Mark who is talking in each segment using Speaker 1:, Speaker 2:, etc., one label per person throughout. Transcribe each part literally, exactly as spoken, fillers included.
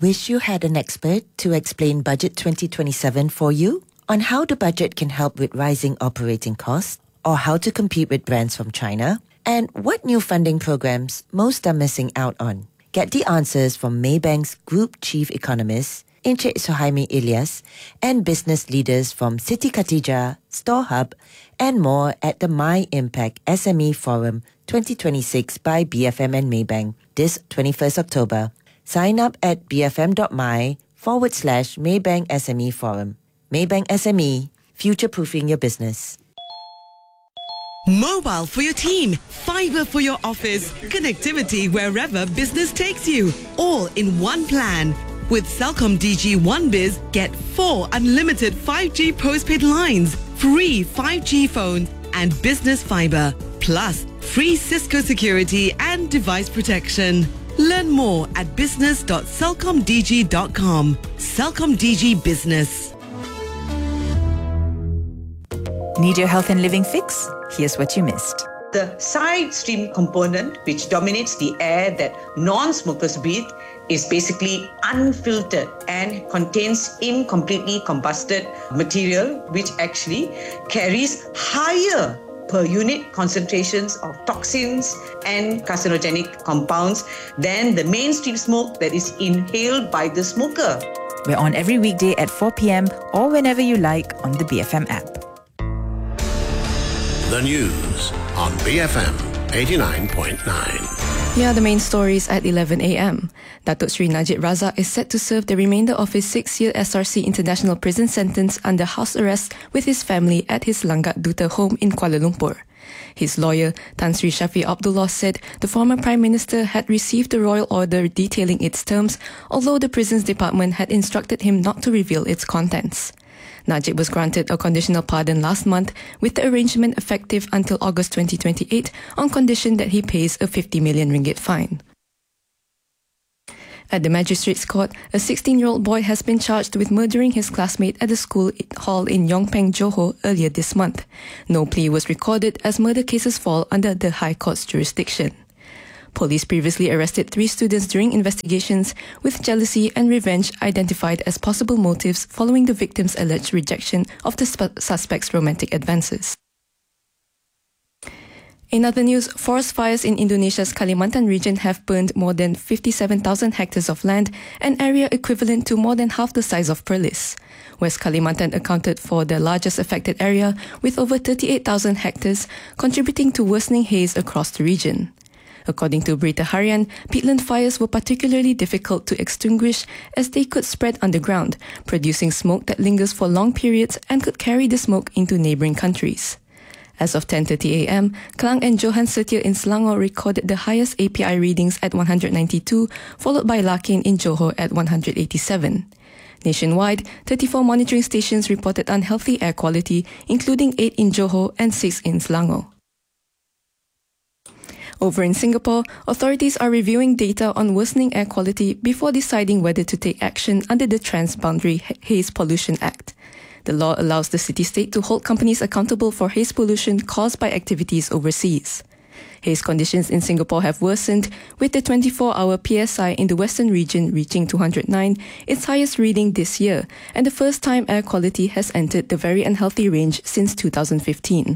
Speaker 1: Wish you had an expert to explain Budget twenty twenty-seven for you on how the budget can help with rising operating costs or how to compete with brands from China and what new funding programs most are missing out on. Get the answers from Maybank's Group Chief Economist, Encik Suhaimi Ilyas, and business leaders from Siti Khatijah, StoreHub, and more at the My Impact S M E Forum twenty twenty-six by B F M and Maybank this twenty-first October. Sign up at bfm.my forward slash Maybank S M E Forum. Maybank S M E, future-proofing your business.
Speaker 2: Mobile for your team, fiber for your office, connectivity wherever business takes you, all in one plan. With Celcom D G One Biz, get four unlimited five G postpaid lines, free five G phones and business fiber, plus free Cisco security and device protection. Learn more at business dot celcom d g dot com. Celcom D G Business.
Speaker 3: Need your health and living fix? Here's what you missed.
Speaker 4: The side stream component, which dominates the air that non-smokers breathe, is basically unfiltered and contains incompletely combusted material, which actually carries higher per unit concentrations of toxins and carcinogenic compounds than the mainstream smoke that is inhaled by the smoker.
Speaker 3: We're on every weekday at four p.m. or whenever you like on the B F M app.
Speaker 5: The news on B F M eighty-nine point nine.
Speaker 6: Here are the main stories at eleven a.m. Datuk Sri Najib Razak is set to serve the remainder of his six-year S R C International Prison sentence under house arrest with his family at his Langat Duta home in Kuala Lumpur. His lawyer, Tan Sri Shafie Abdullah, said the former Prime Minister had received a royal order detailing its terms, although the prisons department had instructed him not to reveal its contents. Najib was granted a conditional pardon last month, with the arrangement effective until August twenty twenty-eight on condition that he pays a fifty million ringgit fine. At the Magistrates Court, a sixteen-year-old boy has been charged with murdering his classmate at a school hall in Yongpeng, Johor earlier this month. No plea was recorded as murder cases fall under the High Court's jurisdiction. Police previously arrested three students during investigations, with jealousy and revenge identified as possible motives following the victim's alleged rejection of the sp- suspect's romantic advances. In other news, forest fires in Indonesia's Kalimantan region have burned more than fifty-seven thousand hectares of land, an area equivalent to more than half the size of Perlis. West Kalimantan accounted for the largest affected area, with over thirty-eight thousand hectares, contributing to worsening haze across the region. According to Berita Harian, peatland fires were particularly difficult to extinguish as they could spread underground, producing smoke that lingers for long periods and could carry the smoke into neighbouring countries. As of ten thirty a.m., Klang and Johan Setia in Selangor recorded the highest A P I readings at one hundred ninety-two, followed by Lakin in Johor at one hundred eighty-seven. Nationwide, thirty-four monitoring stations reported unhealthy air quality, including eight in Johor and six in Selangor. Over in Singapore, authorities are reviewing data on worsening air quality before deciding whether to take action under the Trans-Boundary Haze Pollution Act. The law allows the city-state to hold companies accountable for haze pollution caused by activities overseas. Haze conditions in Singapore have worsened, with the twenty-four hour P S I in the western region reaching two hundred nine, its highest reading this year, and the first time air quality has entered the very unhealthy range since two thousand fifteen.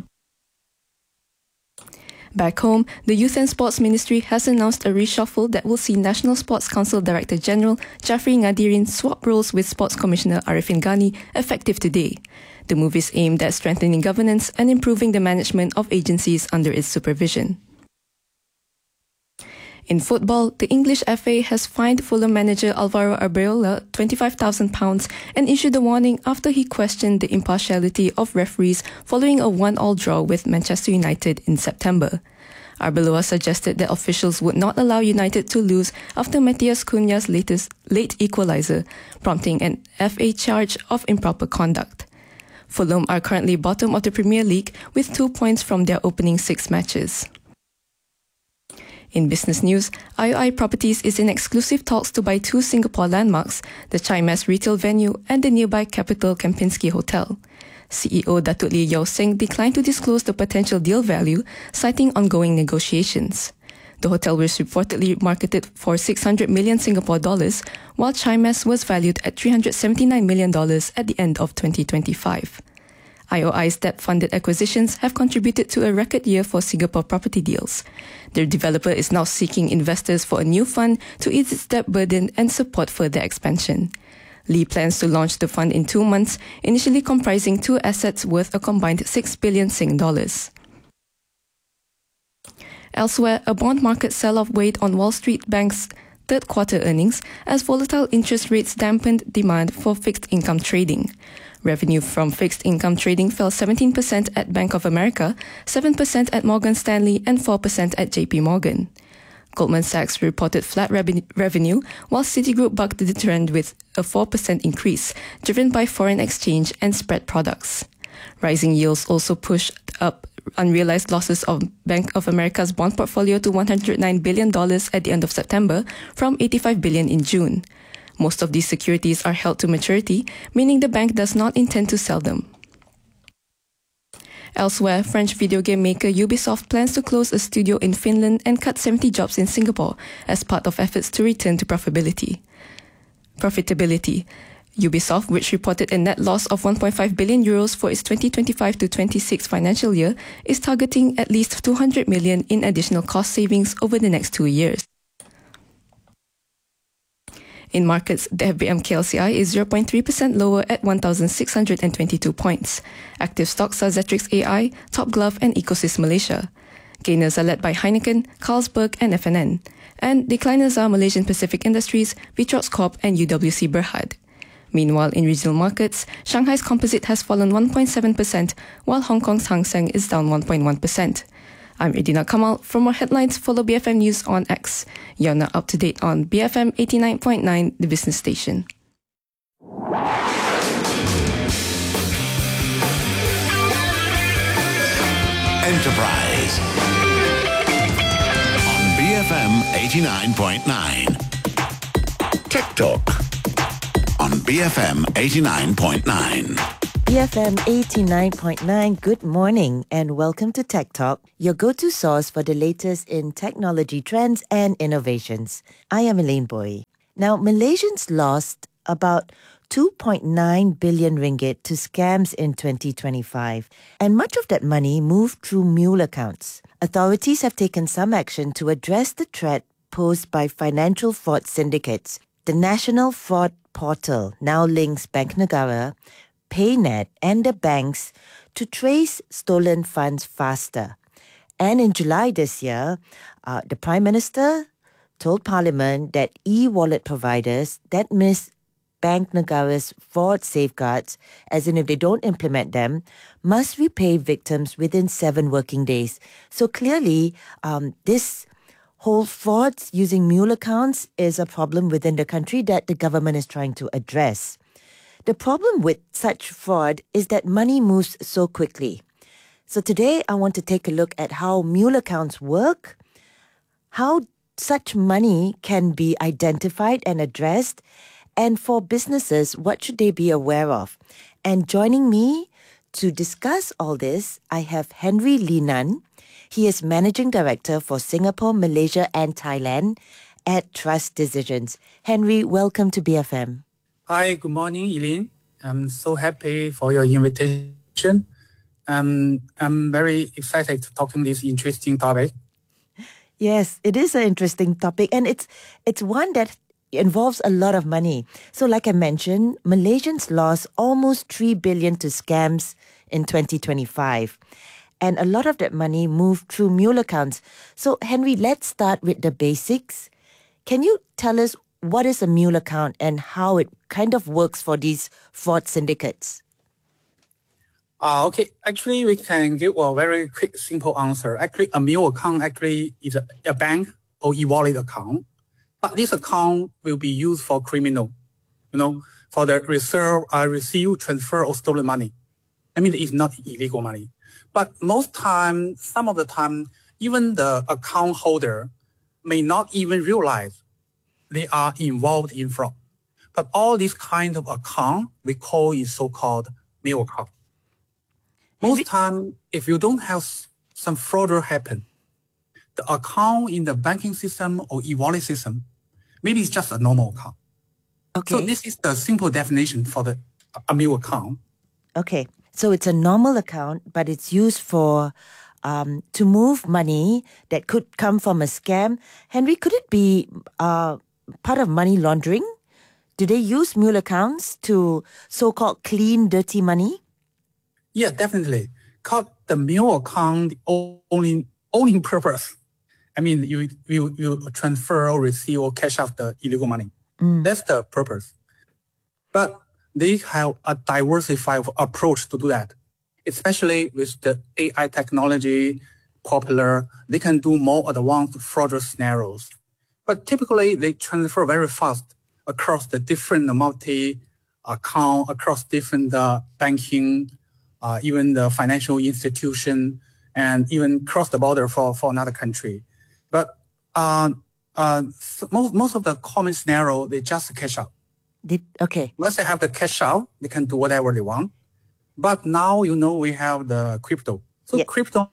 Speaker 6: Back home, the Youth and Sports Ministry has announced a reshuffle that will see National Sports Council Director General Jafri Ngadirin swap roles with Sports Commissioner Arifin Ghani effective today. The move is aimed at strengthening governance and improving the management of agencies under its supervision. In football, the English F A has fined Fulham manager Alvaro Arbeloa twenty-five thousand pounds and issued a warning after he questioned the impartiality of referees following a one-all draw with Manchester United in September. Arbeloa suggested that officials would not allow United to lose after Matthias Cunha's latest late equaliser, prompting an F A charge of improper conduct. Fulham are currently bottom of the Premier League with two points from their opening six matches. In business news, I O I Properties is in exclusive talks to buy two Singapore landmarks, the Chimas retail venue and the nearby Capital Kempinski Hotel. C E O Datuk Lee Yao Seng declined to disclose the potential deal value, citing ongoing negotiations. The hotel was reportedly marketed for six hundred million Singapore dollars, while Chimes was valued at three hundred seventy-nine million dollars at the end of twenty twenty-five. I O I's debt-funded acquisitions have contributed to a record year for Singapore property deals. The developer is now seeking investors for a new fund to ease its debt burden and support further expansion. Lee plans to launch the fund in two months, initially comprising two assets worth a combined six billion Sing dollars. Elsewhere, a bond market sell-off weighed on Wall Street Bank's third quarter earnings as volatile interest rates dampened demand for fixed income trading. Revenue from fixed income trading fell seventeen percent at Bank of America, seven percent at Morgan Stanley, and four percent at J P Morgan. Goldman Sachs reported flat reven- revenue, while Citigroup bucked the trend with a four percent increase, driven by foreign exchange and spread products. Rising yields also pushed up unrealized losses of Bank of America's bond portfolio to one hundred nine billion dollars at the end of September, from eighty-five billion dollars in June. Most of these securities are held to maturity, meaning the bank does not intend to sell them. Elsewhere, French video game maker Ubisoft plans to close a studio in Finland and cut seventy jobs in Singapore as part of efforts to return to profitability. Profitability. Ubisoft, which reported a net loss of one point five billion euros for its twenty twenty-five to twenty-six financial year, is targeting at least two hundred million in additional cost savings over the next two years. In markets, the F B M K L C I is zero point three percent lower at one thousand six hundred twenty-two points. Active stocks are Zetrix A I, Top Glove, and Ecosys Malaysia. Gainers are led by Heineken, Carlsberg, and F N N. And decliners are Malaysian Pacific Industries, Vitrox Corp, and U W C Berhad. Meanwhile, in regional markets, Shanghai's composite has fallen one point seven percent, while Hong Kong's Hang Seng is down one point one percent. I'm Edina Kamal. For more headlines, follow B F M News on X. You're now up to date on B F M eighty-nine point nine, the business station.
Speaker 5: Enterprise on B F M eighty-nine point nine. Tech Talk on B F M eighty-nine point nine.
Speaker 1: B F M eighty-nine point nine, good morning and welcome to Tech Talk, your go-to source for the latest in technology trends and innovations. I am Elaine Boy. Now, Malaysians lost about two point nine billion ringgit to scams in twenty twenty-five, and much of that money moved through mule accounts. Authorities have taken some action to address the threat posed by financial fraud syndicates. The National Fraud Portal now links Bank Negara, PayNet, and the banks to trace stolen funds faster. And in July this year, uh, the Prime Minister told Parliament that e-wallet providers that miss Bank Negara's fraud safeguards, as in if they don't implement them, must repay victims within seven working days. So clearly, um, this whole fraud using mule accounts is a problem within the country that the government is trying to address. The problem with such fraud is that money moves so quickly. So today I want to take a look at how mule accounts work, how such money can be identified and addressed, and for businesses, what should they be aware of? And joining me to discuss all this, I have Henry Lee Nan. He is Managing Director for Singapore, Malaysia and Thailand at Trust Decisions. Henry, welcome to B F M.
Speaker 7: Hi, good morning, Elaine. I'm so happy for your invitation. Um, I'm very excited to talk on this interesting topic.
Speaker 1: Yes, it is an interesting topic, and it's it's one that involves a lot of money. So like I mentioned, Malaysians lost almost three billion dollars to scams in twenty twenty-five. And a lot of that money moved through mule accounts. So Henry, let's start with the basics. Can you tell us what is a mule account and how it kind of works for these fraud syndicates?
Speaker 7: Uh, okay, actually we can give a very quick, simple answer. Actually, a mule account actually is a, a bank or e-wallet account. But this account will be used for criminal, you know, for the reserve, uh, receive, transfer, or stolen money. I mean, it's not illegal money. But most time, some of the time, even the account holder may not even realize they are involved in fraud. But all this kind of account, we call it so-called mule account. Most time, if you don't have some fraud happen, the account in the banking system or e-wallet system, maybe it's just a normal account.
Speaker 1: Okay.
Speaker 7: So this is the simple definition for the a mule account.
Speaker 1: Okay. So it's a normal account, but it's used for um, to move money that could come from a scam. Henry, could it be uh, part of money laundering? Do they use mule accounts to so-called clean dirty money?
Speaker 7: Yeah, definitely. Cause the mule account only only purpose. I mean, you you you transfer or receive or cash out the illegal money.
Speaker 1: Mm.
Speaker 7: That's the purpose. But they have a diversified approach to do that, especially with the A I technology popular. They can do more advanced fraudulent scenarios. But typically, they transfer very fast across the different multi-account, across different uh, banking, uh, even the financial institution, and even cross the border for, for another country. But uh, uh, most, most of the common scenario, they just cash out.
Speaker 1: Did, okay.
Speaker 7: Once they have the cash out, they can do whatever they want. But now, you know, we have the crypto. So
Speaker 1: yeah.
Speaker 7: Crypto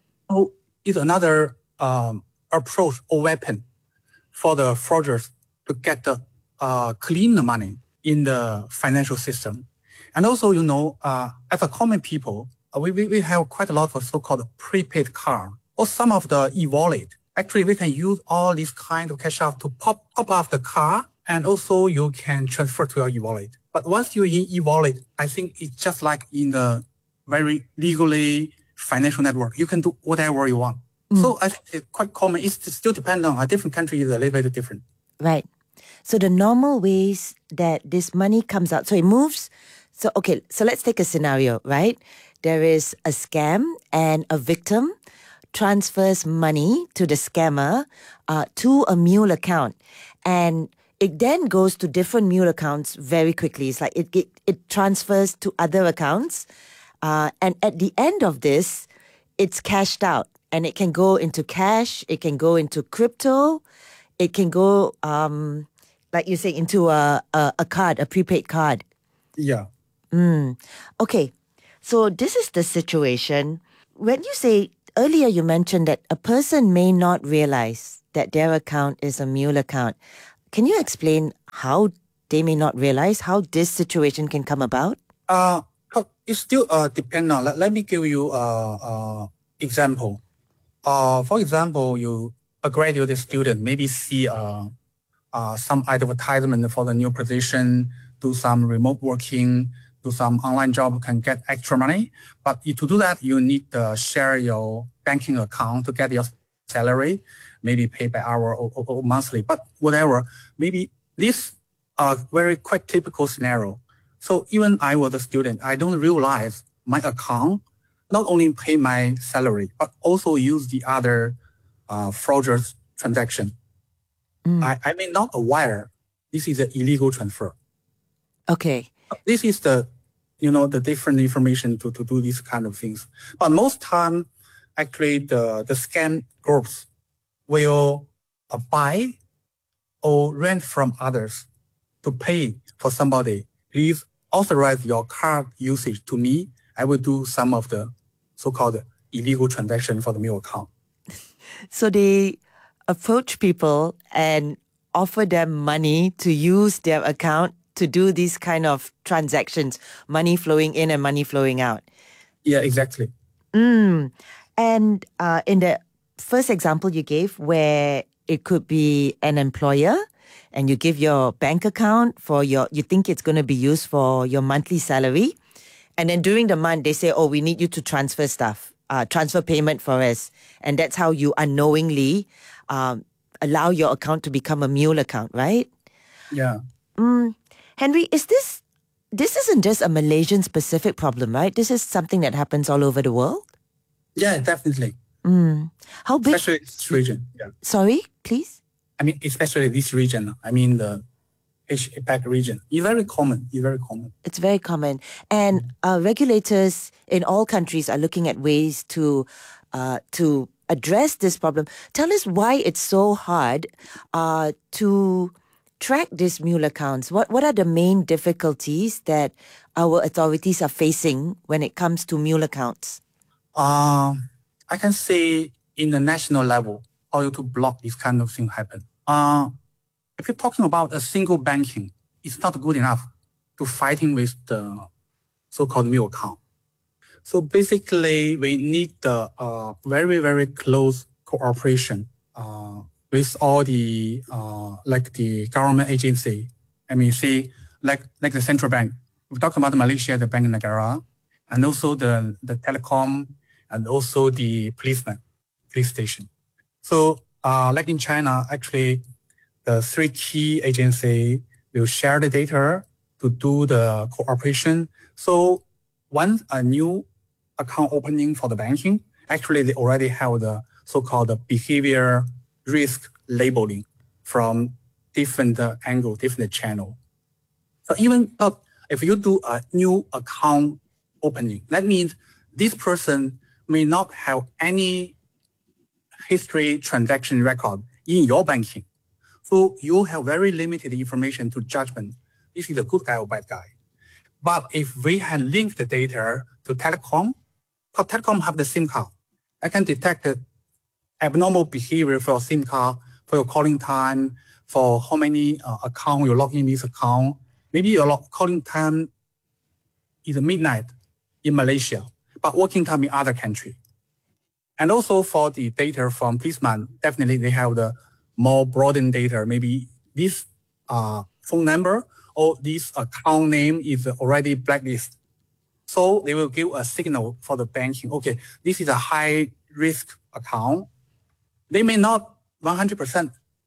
Speaker 7: is another um, approach or weapon for the fraudsters to get the uh, clean the money in the financial system. And also, you know, uh, as a common people, uh, we, we, we have quite a lot of so-called prepaid card or some of the e-wallet. Actually, we can use all these kind of cash out to pop, pop off the card, and also you can transfer to your e-wallet. But once you're in e-wallet, I think it's just like in the very legally financial network. You can do whatever you want. Mm. So I think it's quite common. It's still dependent on a different country is a little bit different.
Speaker 1: Right. So the normal ways that this money comes out, so it moves. So, okay, so let's take a scenario, right? There is a scam and a victim transfers money to the scammer uh, to a mule account. And it then goes to different mule accounts very quickly. It's like it, it, it transfers to other accounts. Uh, and at the end of this, it's cashed out. And it can go into cash. It can go into crypto. It can go, um, like you say, into a, a, a card, a prepaid card.
Speaker 7: Yeah.
Speaker 1: Mm. Okay. So this is the situation. When you say, earlier you mentioned that a person may not realize that their account is a mule account. Can you explain how they may not realize how this situation can come about?
Speaker 7: Uh, it still uh, depends on, let, let me give you an uh, uh, example. Uh, for example, you a graduate student maybe see uh, uh, some advertisement for the new position, do some remote working, do some online job, can get extra money. But to do that, you need to share your banking account to get your salary, maybe pay by hour or, or, or monthly, but whatever. Maybe this a very quite typical scenario. So even I was a student, I don't realize my account not only pay my salary, but also use the other uh, fraudulent transaction. Mm. I, I may not aware this is an illegal transfer.
Speaker 1: Okay.
Speaker 7: This is the, you know, the different information to, to do these kind of things. But most time, actually, the, the scam groups will uh, buy or rent from others to pay for somebody. Please authorize your card usage to me. I will do some of the so-called illegal transaction for the mule account.
Speaker 1: So they approach people and offer them money to use their account to do these kind of transactions, money flowing in and money flowing out.
Speaker 7: Yeah, exactly.
Speaker 1: Mm. And uh, in the first example you gave, where it could be an employer and you give your bank account for your, you think it's going to be used for your monthly salary. And then during the month, they say, oh, we need you to transfer stuff, uh, transfer payment for us. And that's how you unknowingly um, allow your account to become a mule account, right?
Speaker 7: Yeah.
Speaker 1: Mm. Henry, is this, this isn't just a Malaysian-specific problem, right? This is something that happens all over the world?
Speaker 7: Yeah, definitely.
Speaker 1: Mm. How big?
Speaker 7: Especially this region. Yeah.
Speaker 1: Sorry, please?
Speaker 7: I mean, especially this region. I mean, the APAC region. It's very common. It's very common.
Speaker 1: It's very common. And uh, regulators in all countries are looking at ways to uh, to address this problem. Tell us why it's so hard uh, to track these mule accounts. What what are the main difficulties that our authorities are facing when it comes to mule accounts?
Speaker 7: Um, I can say in the national level, or to block this kind of thing happen. Uh, if you're talking about a single banking, it's not good enough to fighting with the so-called mule account. So basically, we need the uh, very, very close cooperation uh, with all the, uh, like the government agency. I mean, see, like like the central bank. We talk about Malaysia, the Bank Negara, and also the, the telecom, and also the policeman, police station. So uh, like in China, actually, the three key agencies will share the data to do the cooperation. So once a new account opening for the banking, actually they already have the so-called behavior risk labeling from different uh, angle, different channel. So even uh, if you do a new account opening, that means this person may not have any history transaction record in your banking. So you have very limited information to judgment. This is a good guy or bad guy. But if we had linked the data to telecom, because telecom have the SIM card, I can detect the abnormal behavior for your SIM card, for your calling time, for how many uh, account you log in this account. Maybe your log calling time is midnight in Malaysia, but working time in other country. And also for the data from policeman, definitely they have the more broadened data. Maybe this uh, phone number or this account name is already blacklisted. So they will give a signal for the banking. Okay, this is a high risk account. They may not one hundred percent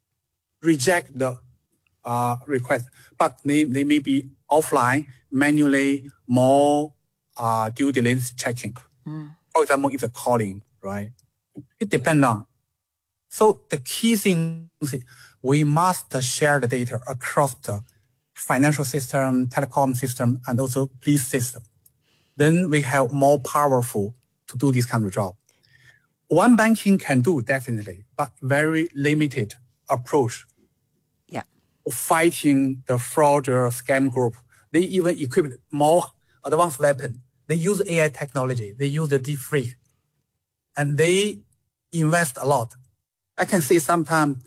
Speaker 7: reject the uh, request, but they, they may be offline, manually, more uh, due diligence checking. Mm. For example, it's a calling, right? It depends on. So the key thing is we must share the data across the financial system, telecom system, and also police system. Then we have more powerful to do this kind of job. One banking can do definitely, but very limited approach.
Speaker 1: Yeah.
Speaker 7: Fighting the fraud or scam group. They even equip more advanced weapon. They use A I technology. They use the deepfake. And they invest a lot. I can see sometimes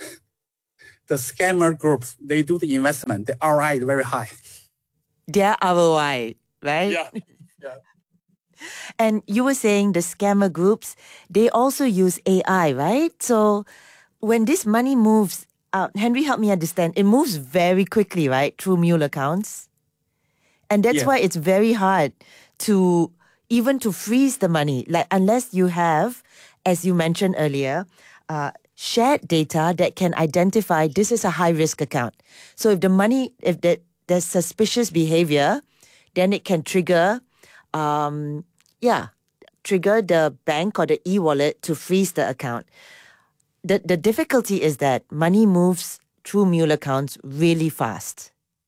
Speaker 7: the scammer groups, they do the investment. The R O I is very high.
Speaker 1: Their R O I, right?
Speaker 7: Yeah. yeah.
Speaker 1: And you were saying the scammer groups, they also use A I, right? So when this money moves out, Henry, help me understand, it moves very quickly, right? Through mule accounts. And that's
Speaker 7: yeah.
Speaker 1: why it's very hard to even to freeze the money. Like unless you have, as you mentioned earlier, uh, shared data that can identify this is a high-risk account. So if the money, if the, there's suspicious behavior, then it can trigger, um, yeah, trigger the bank or the e-wallet to freeze the account. The, the difficulty is that money moves through mule accounts really fast.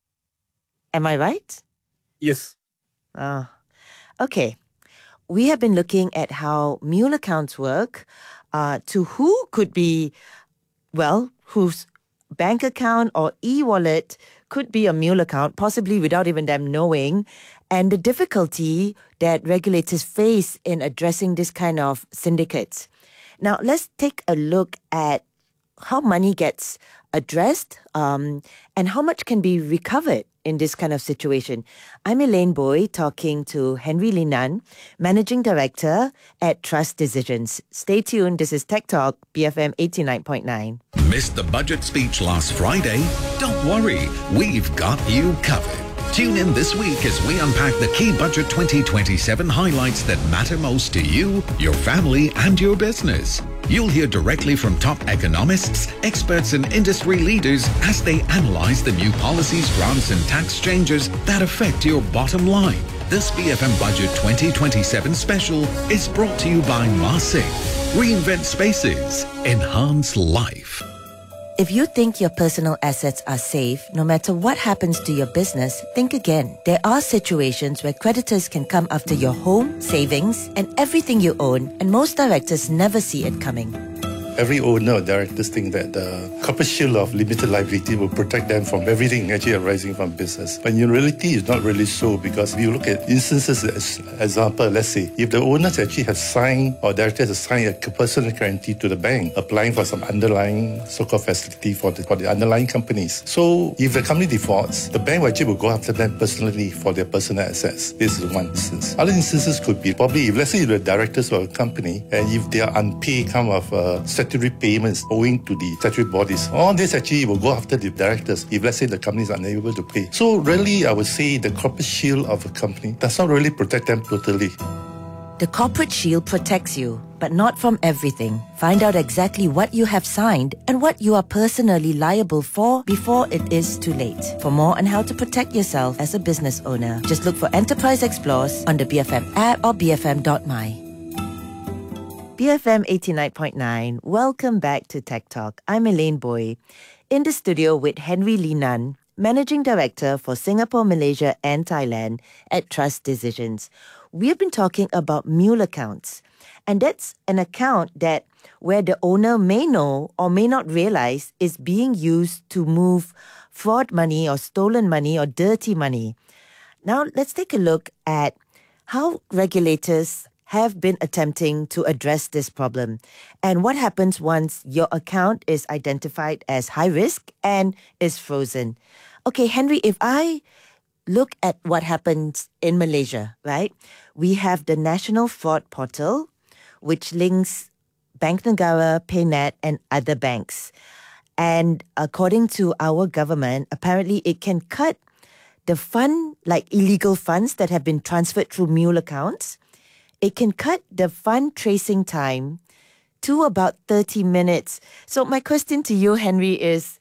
Speaker 1: Am I right?
Speaker 7: Yes.
Speaker 1: Ah, okay. We have been looking at how mule accounts work, uh, to who could be, well, whose bank account or e-wallet could be a mule account, possibly without even them knowing, and the difficulty that regulators face in addressing this kind of syndicates. Now, let's take a look at how money gets addressed um, and how much can be recovered in this kind of situation. I'm Elaine Boy talking to Henry Linan, Managing Director at Trust Decisions. Stay tuned. This is Tech Talk, B F M eighty-nine point nine.
Speaker 8: Missed the budget speech last Friday? Don't worry, we've got you covered. Tune in this week as we unpack the key Budget twenty twenty-seven highlights that matter most to you, your family, and your business. You'll hear directly from top economists, experts, and industry leaders as they analyze the new policies, grants, and tax changes that affect your bottom line. This B F M Budget twenty twenty-seven special is brought to you by Masing. Reinvent spaces, enhance life.
Speaker 1: If you think your personal assets are safe, no matter what happens to your business, think again. There are situations where creditors can come after your home, savings, and everything you own, and most directors never see it coming.
Speaker 9: every owner or directors think that the corporate shield of limited liability will protect them from everything actually arising from business. But in reality, it's not really so, because if you look at instances, as example, let's say, if the owners actually have signed or directors have signed a personal guarantee to the bank, applying for some underlying so-called facility for the, for the underlying companies. So if the company defaults, the bank actually will go after them personally for their personal assets. This is one instance. Other instances could be probably, if let's say the directors of a company, and if they are unpaid kind of uh, statutory payments owing to the statutory bodies, all this actually will go after the directors if let's say the company is unable to pay. So really, I would say the corporate shield of a company does not really protect them totally.
Speaker 1: The corporate shield protects you, but not from everything. Find out exactly what you have signed and what you are personally liable for before it is too late. For more on how to protect yourself as a business owner, just look for Enterprise Explores on the B F M app or b f m dot my. B F M eighty-nine point nine, welcome back to Tech Talk. I'm Elaine Boy, in the studio with Henry Lee Nan, Managing Director for Singapore, Malaysia and Thailand at Trust Decisions. We have been talking about mule accounts, and that's an account that where the owner may know or may not realize is being used to move fraud money or stolen money or dirty money. Now, let's take a look at how regulators have been attempting to address this problem and what happens once your account is identified as high risk and is frozen. Okay, Henry, if I look at what happens in Malaysia, right? We have the National Fraud Portal, which links Bank Negara, PayNet, and other banks. And according to our government, apparently it can cut the fund, like illegal funds that have been transferred through mule accounts. It can cut the fund tracing time to about thirty minutes. So my question to you, Henry, is,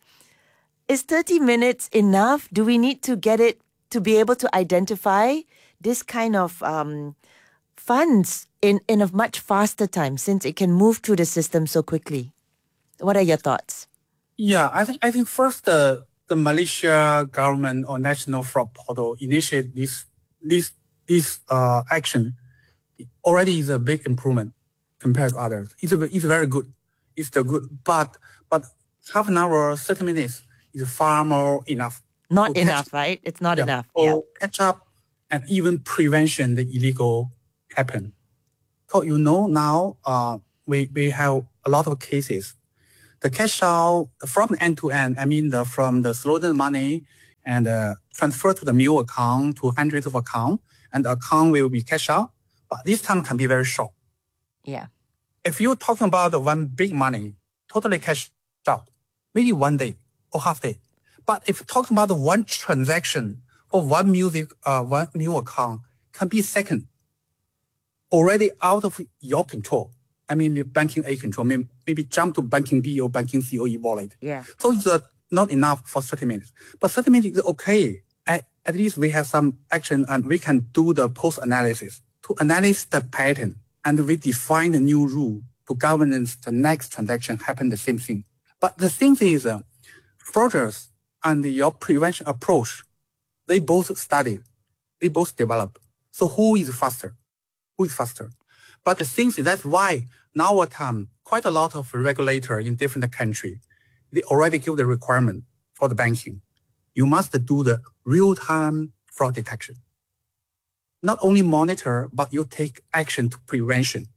Speaker 1: is thirty minutes enough? Do we need to get it to be able to identify this kind of um, funds in, in a much faster time, since it can move through the system so quickly? What are your thoughts?
Speaker 7: Yeah, I think I think first the the Malaysia government or National Fraud Portal initiate this this this uh, action already is a big improvement compared to others. It's a, it's very good. It's the good, but but half an hour, thirty minutes is far more enough.
Speaker 1: Not enough, right? It's not
Speaker 7: yeah,
Speaker 1: enough.
Speaker 7: Or
Speaker 1: yeah.
Speaker 7: catch up and even prevention the illegal happen. So you know now uh, we we have a lot of cases. The cash out from end to end, I mean the from the stolen money and uh, transfer to the mule account to hundreds of accounts, and the account will be cash out. But this time can be very short.
Speaker 1: Yeah.
Speaker 7: If you're talking about the one big money, totally cash out, maybe one day or half day. But if you're talking about the one transaction or one music, uh, one new account, can be second, already out of your control. I mean, banking A control, maybe, maybe jump to banking B or banking C or e-wallet.
Speaker 1: Yeah.
Speaker 7: So it's uh, not enough for thirty minutes. But thirty minutes is okay. At, at least we have some action and we can do the post-analysis to analyze the pattern, and we define a new rule to governance the next transaction happen the same thing. But the thing is, uh, fraudsters and your prevention approach, they both studied, they both developed. So who is faster? Who is faster? But the thing is, that's why now at time, quite a lot of regulators in different countries, they already give the requirement for the banking. You must do the real-time fraud detection. Not only monitor, but you take action to prevention.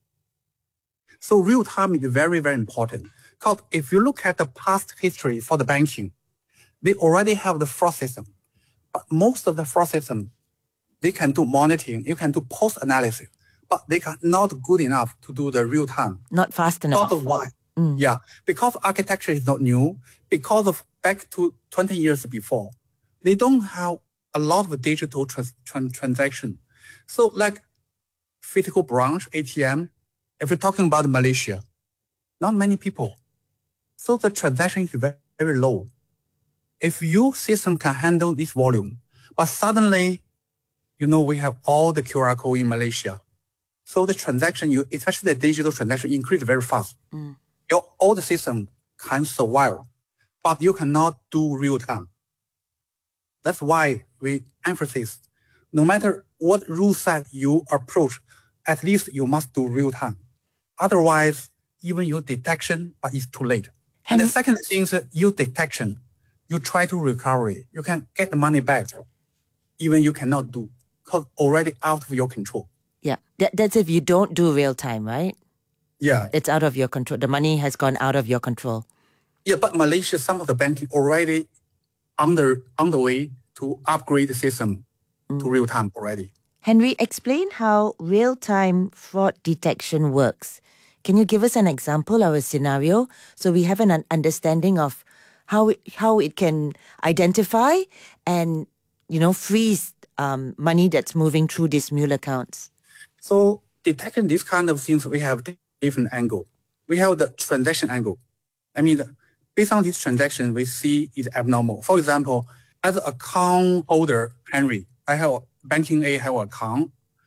Speaker 7: So real time is very, very important. Because if you look at the past history for the banking, they already have the fraud system. But most of the fraud system, they can do monitoring, you can do post-analysis, but they are not good enough to do the real time.
Speaker 1: Not fast enough.
Speaker 7: Because of why?
Speaker 1: Mm.
Speaker 7: Yeah, because architecture is not new, because of back to twenty years before, they don't have a lot of digital trans trans transaction. So like physical branch, A T M, if you're talking about Malaysia, not many people. So the transaction is very, very low. If your system can handle this volume, but suddenly, you know, we have all the Q R code in Malaysia. So the transaction, you, especially the digital transaction, increase very fast.
Speaker 1: Mm.
Speaker 7: Your, all the system can survive, but you cannot do real time. That's why we emphasize, no matter what rule set you approach, at least you must do real time. Otherwise, even your detection, but it's too late. And the second thing is your detection. You try to recover it. You can get the money back, even you cannot do, because already out of your control.
Speaker 1: Yeah, that, that's if you don't do real time, right?
Speaker 7: Yeah.
Speaker 1: It's out of your control. The money has gone out of your control.
Speaker 7: Yeah, but Malaysia, some of the banking already on the, on the way to upgrade the system mm. to real time already.
Speaker 1: Henry, explain how real-time fraud detection works. Can you give us an example or a scenario so we have an understanding of how it, how it can identify and, you know, freeze um, money that's moving through these mule accounts?
Speaker 7: So detecting these kind of things, we have different angle. We have the transaction angle. I mean, based on this transaction, we see it's abnormal. For example, as an account holder, Henry, I have banking A have an account.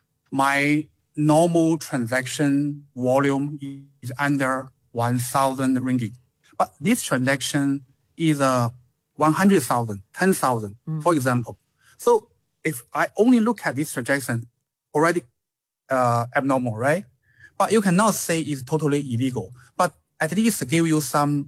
Speaker 7: My normal transaction volume is under one thousand ringgit. But this transaction is uh, one hundred thousand, ten thousand, mm. for example. So if I only look at this transaction, already uh, abnormal, right? But you cannot say it's totally illegal. But at least give you some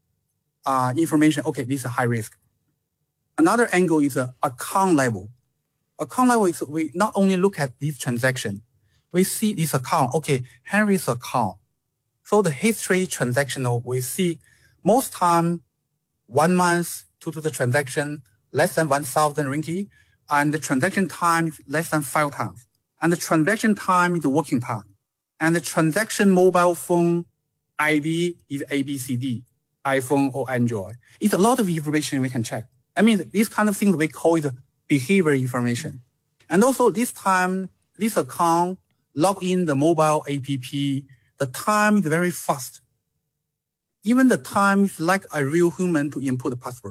Speaker 7: uh, information, okay, this is high risk. Another angle is uh, account level. Account level is we not only look at this transaction, we see this account, okay, Henry's account. So the history transactional, we see most time, one month to do the transaction, less than one thousand ringgit, and the transaction time is less than five times. And the transaction time is the working time. And the transaction mobile phone I D is A B C D, iPhone or Android. It's a lot of information we can check. I mean, these kind of things we call it behavior information. And also this time, this account, log in the mobile app, the time is very fast. Even the time is like a real human to input the password.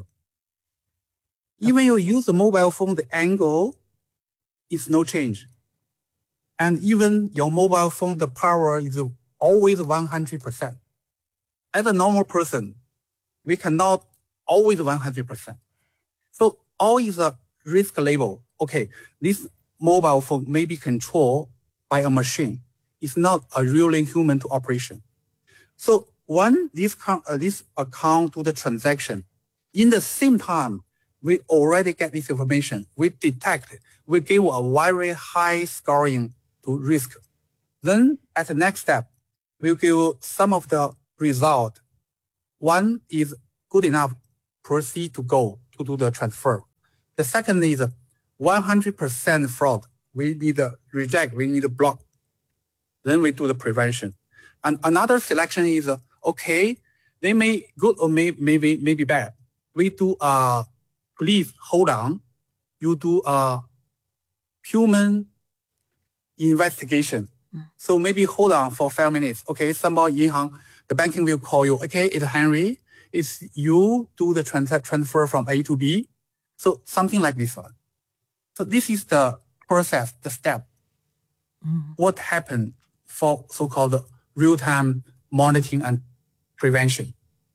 Speaker 7: Even you use the mobile phone, the angle is no change. And even your mobile phone, the power is always one hundred percent. As a normal person, we cannot always one hundred percent. So always a risk level. Okay, this mobile phone may be controlled by a machine. It's not a really human to operation. So when this, uh, this account do the transaction, in the same time, we already get this information. We detect it. We give a very high scoring to risk. Then at the next step, we'll give some of the result. One is good enough, proceed to go to do the transfer. The second is one hundred percent fraud. We need to reject, we need to block. Then we do the prevention. And another selection is, uh, okay, they may good or may, maybe, maybe bad. We do, uh, please hold on. You do a human investigation. Mm. So maybe hold on for five minutes. Okay, somebody in the banking will call you. Okay, it's Henry. It's you do the trans transfer from A to B. So something like this one. So this is the process, the step. Mm. What happened for so-called real-time monitoring and prevention.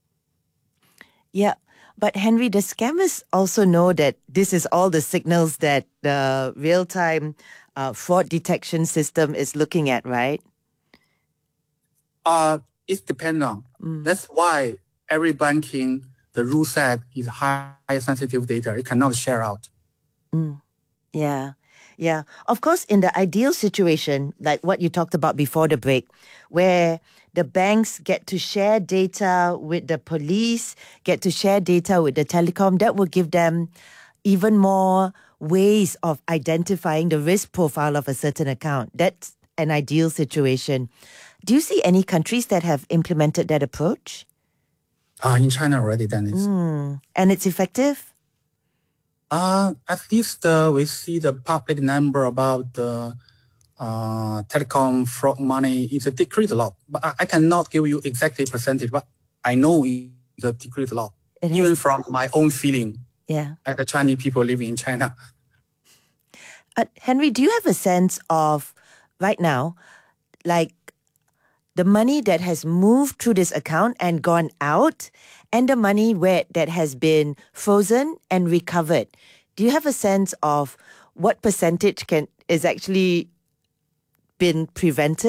Speaker 1: Yeah, but Henry, the scammers also know that this is all the signals that the real-time uh, fraud detection system is looking at, right?
Speaker 7: Uh, it depends on. Mm. That's why every banking, the rule set is high sensitive data. It cannot share out.
Speaker 1: Mm. Yeah. Yeah. Of course, in the ideal situation, like what you talked about before the break, where the banks get to share data with the police, get to share data with the telecom, that will give them even more ways of identifying the risk profile of a certain account. That's an ideal situation. Do you see any countries that have implemented that approach?
Speaker 7: Uh, in China already done it.
Speaker 1: Mm. And it's effective?
Speaker 7: Uh, at least uh, we see the public number about the uh, telecom fraud money is a decreased a lot. But I, I cannot give you exactly percentage, but I know it's a decreased a lot. It Even is. From my own feeling.
Speaker 1: Yeah.
Speaker 7: As the Chinese people living in China.
Speaker 1: Uh, Henry, do you have a sense of, right now, like the money that has moved through this account and gone out, and the money where that has been frozen and recovered? Do you have a sense of what percentage can is actually been prevented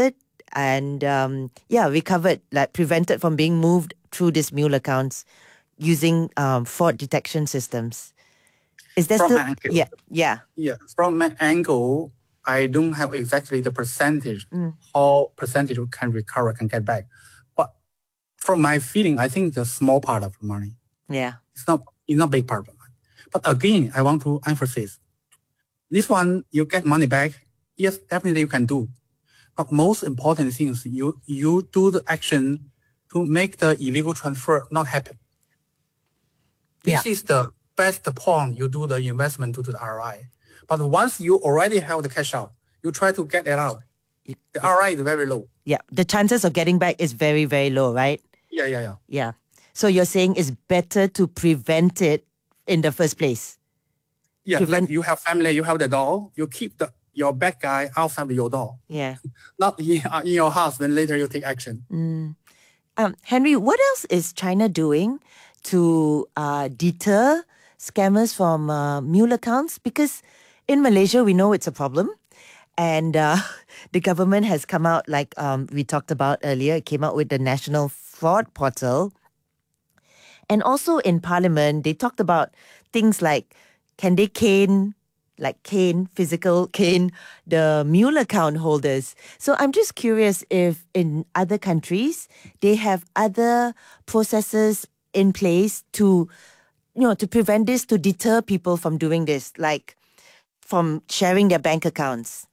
Speaker 1: And um, yeah, we covered, like, prevented from being moved through these mule accounts using um, fraud detection systems. Is that
Speaker 7: From
Speaker 1: still?
Speaker 7: my angle,
Speaker 1: Yeah, yeah.
Speaker 7: yeah. From my angle, I don't have exactly the percentage,
Speaker 1: Mm.
Speaker 7: how percentage can recover, can get back. But from my feeling, I think it's a small part of the money.
Speaker 1: Yeah.
Speaker 7: It's not, it's not big part of the money. But again, I want to emphasize, this one, you get money back. Yes, definitely you can do. But most important thing is you, you do the action to make the illegal transfer not happen. This
Speaker 1: Yeah.
Speaker 7: is the best point you do the investment to the R O I. But once you already have the cash out, you try to get it out. The R O I is very low.
Speaker 1: Yeah. The chances of getting back is very, very low, right?
Speaker 7: Yeah, yeah, yeah.
Speaker 1: Yeah. So you're saying it's better to prevent it in the first place?
Speaker 7: Yeah,
Speaker 1: Prevent-
Speaker 7: like you have family, you have the door, you keep the your bad guy outside your door,
Speaker 1: Yeah.
Speaker 7: not in, uh, in your house, then later you take action.
Speaker 1: Mm. Um, Henry, what else is China doing to uh, deter scammers from uh, mule accounts? Because in Malaysia, we know it's a problem. And uh, the government has come out, like um, we talked about earlier, it came out with the National Fraud Portal. And also in Parliament, they talked about things like, can they cane, like cane, physical cane, the mule account holders? So I'm just curious if in other countries, they have other processes in place to, you know, to prevent this, to deter people from doing this, like from sharing their bank accounts.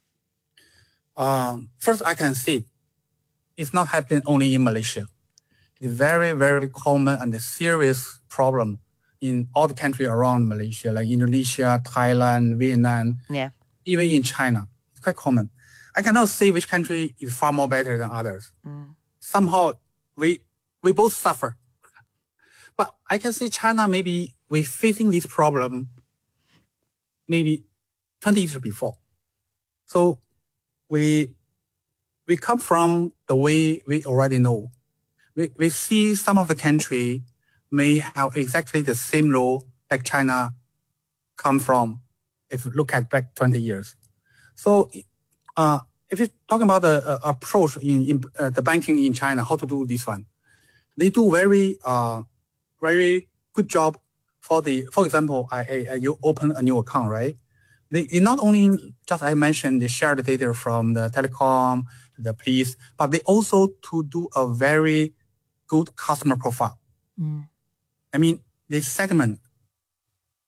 Speaker 7: Um, first, I can see it's not happening only in Malaysia. It's very, very common and a serious problem in all the countries around Malaysia, like Indonesia, Thailand, Vietnam,
Speaker 1: Yeah.
Speaker 7: even in China. It's quite common. I cannot say which country is far more better than others.
Speaker 1: Mm.
Speaker 7: Somehow, we we both suffer. But I can say China, maybe we're facing this problem maybe twenty years before. So we we come from the way we already know. We, we see some of the country may have exactly the same law like China come from if you look at back twenty years. So uh, if you're talking about the uh, approach in, in uh, the banking in China, how to do this one, they do very, uh, very good job for the, for example, I, I, you open a new account, right? They, they not only, just I mentioned, they share the data from the telecom, the police, but they also to do a very good customer profile.
Speaker 1: Mm.
Speaker 7: I mean, they segment